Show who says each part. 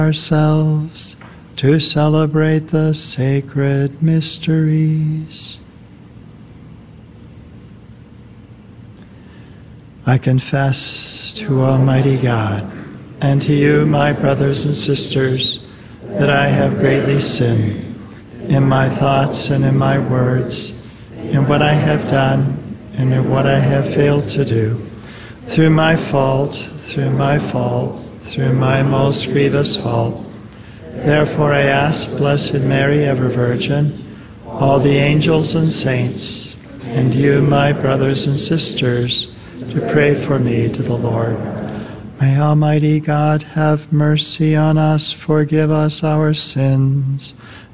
Speaker 1: ourselves to celebrate the sacred mysteries. I confess to Almighty God and to you, my brothers and sisters, that I have greatly sinned in my thoughts and in my words, in what I have done and in what I have failed to do, through my most grievous fault. Therefore I ask Blessed Mary, ever Virgin, all the angels and saints, and you, my brothers and sisters, to pray for me to the Lord. May Almighty God have mercy on us, forgive us our sins,